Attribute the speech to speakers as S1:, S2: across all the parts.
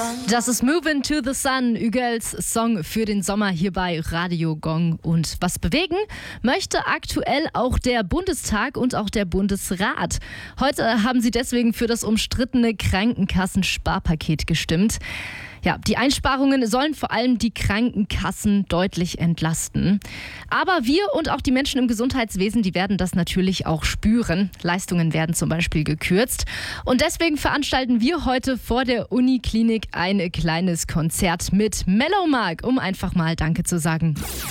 S1: Das ist Movin' to the Sun, Ügels Song für den Sommer hier bei Radio Gong. Und was bewegen möchte aktuell auch der Bundestag und auch der Bundesrat. Heute haben sie deswegen für das umstrittene Krankenkassensparpaket gestimmt. Ja, die Einsparungen sollen vor allem die Krankenkassen deutlich entlasten. Aber wir und auch die Menschen im Gesundheitswesen, die werden das natürlich auch spüren. Leistungen werden zum Beispiel gekürzt. Und deswegen veranstalten wir heute vor der Uniklinik ein kleines Konzert mit Mellow Mark, um einfach mal Danke zu sagen.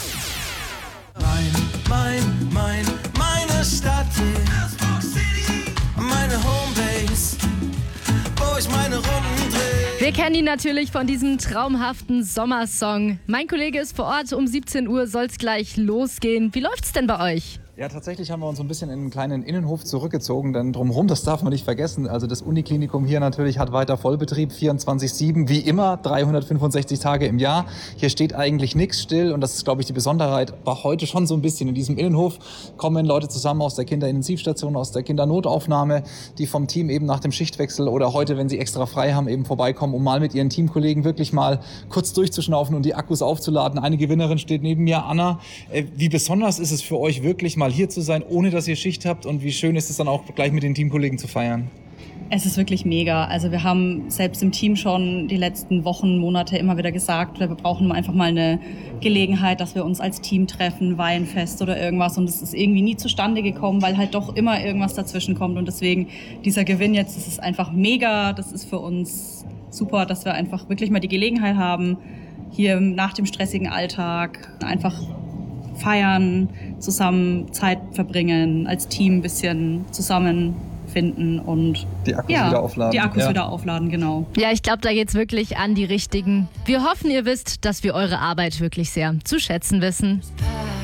S2: Meine Stadt hier, meine Homebase, wo ich meine Runden drehe.
S1: Wir kennen ihn natürlich von diesem traumhaften Sommersong. Mein Kollege ist vor Ort, um 17 Uhr soll es gleich losgehen. Wie läuft's denn bei euch?
S3: Ja, tatsächlich haben wir uns so ein bisschen in einen kleinen Innenhof zurückgezogen, denn drumherum, das darf man nicht vergessen, also das Uniklinikum hier natürlich hat weiter Vollbetrieb, 24/7, wie immer, 365 Tage im Jahr. Hier steht eigentlich nichts still und das ist, glaube ich, die Besonderheit, war heute schon so ein bisschen in diesem Innenhof, kommen Leute zusammen aus der Kinderintensivstation, aus der Kindernotaufnahme, die vom Team eben nach dem Schichtwechsel oder heute, wenn sie extra frei haben, eben vorbeikommen, um mal mit ihren Teamkollegen wirklich mal kurz durchzuschnaufen und die Akkus aufzuladen. Eine Gewinnerin steht neben mir, Anna. Wie besonders ist es für euch wirklich mal hier zu sein, ohne dass ihr Schicht habt, und wie schön ist es dann auch gleich mit den Teamkollegen zu feiern?
S4: Es ist wirklich mega. Also wir haben selbst im Team schon die letzten Wochen, Monate immer wieder gesagt, wir brauchen einfach mal eine Gelegenheit, dass wir uns als Team treffen, Weinfest oder irgendwas, und es ist irgendwie nie zustande gekommen, weil halt doch immer irgendwas dazwischen kommt, und deswegen dieser Gewinn jetzt, das ist einfach mega, das ist für uns super, dass wir einfach wirklich mal die Gelegenheit haben, hier nach dem stressigen Alltag einfach feiern, zusammen Zeit verbringen, als Team ein bisschen zusammenfinden und
S3: die Akkus wieder aufladen.
S4: Die Akkus wieder aufladen, genau.
S1: Ja, ich glaube, da geht's wirklich an die Richtigen. Wir hoffen, ihr wisst, dass wir eure Arbeit wirklich sehr zu schätzen wissen.